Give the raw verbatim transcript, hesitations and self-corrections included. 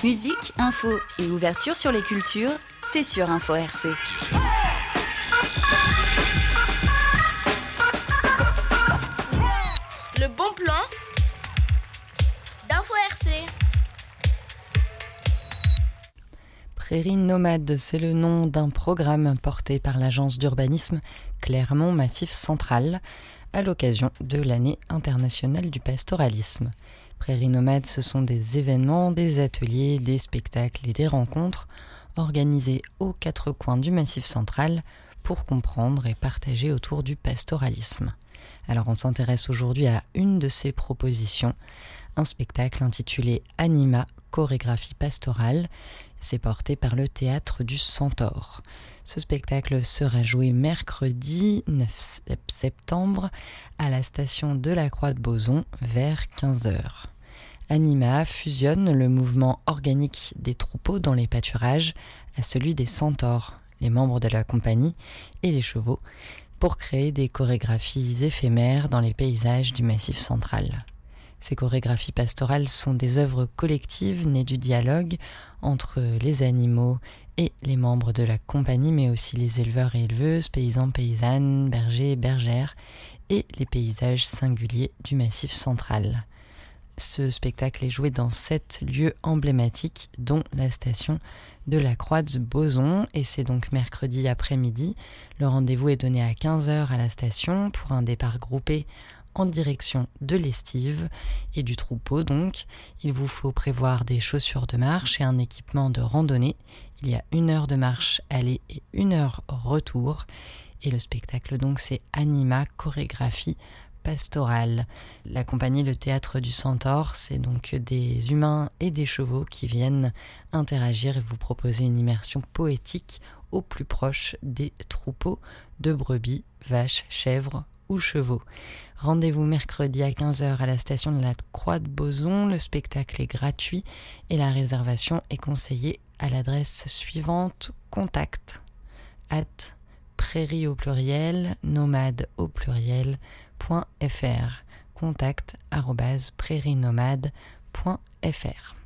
Musique, info et ouverture sur les cultures, c'est sur Info R C. Le bon plan d'Info R C. Prairies nomades, c'est le nom d'un programme porté par l'agence d'urbanisme Clermont Massif Central à l'occasion de l'année internationale du pastoralisme. Prairies nomades, ce sont des événements, des ateliers, des spectacles et des rencontres organisés aux quatre coins du Massif Central pour comprendre et partager autour du pastoralisme. Alors on s'intéresse aujourd'hui à une de ces propositions, un spectacle intitulé Anima, chorégraphie pastorale. C'est porté par le Théâtre du Centaure. Ce spectacle sera joué mercredi neuf septembre à la station de la Croix de Boson vers quinze heures. Anima fusionne le mouvement organique des troupeaux dans les pâturages à celui des centaures, les membres de la compagnie et les chevaux, pour créer des chorégraphies éphémères dans les paysages du Massif central. Ces chorégraphies pastorales sont des œuvres collectives nées du dialogue entre les animaux et les membres de la compagnie, mais aussi les éleveurs et éleveuses, paysans, paysannes, bergers et bergères, et les paysages singuliers du Massif central. Ce spectacle est joué dans sept lieux emblématiques, dont la station de la Croix de Boson, et c'est donc mercredi après-midi. Le rendez-vous est donné à quinze heures à la station pour un départ groupé en direction de l'estive et du troupeau. Donc, il vous faut prévoir des chaussures de marche et un équipement de randonnée. Il y a une heure de marche aller et une heure retour. Et le spectacle, donc, c'est Anima, chorégraphie pastorale. La compagnie Le Théâtre du Centaure, c'est donc des humains et des chevaux qui viennent interagir et vous proposer une immersion poétique au plus proche des troupeaux de brebis, vaches, chèvres ou chevaux. Rendez-vous mercredi à quinze heures à la station de la Croix de Boson. Le spectacle est gratuit et la réservation est conseillée à l'adresse suivante: contact at prairie au pluriel, nomade au pluriel, point fr. Contact arobase prairie nomade point fr.